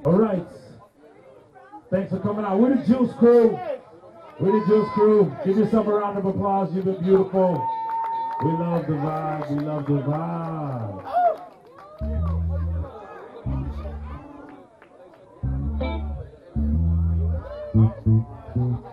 All right. Thanks for coming out. We're the Juice Crew. We're the Juice Crew. Give yourself a round of applause. You've been beautiful. We love the vibe. We love the vibe.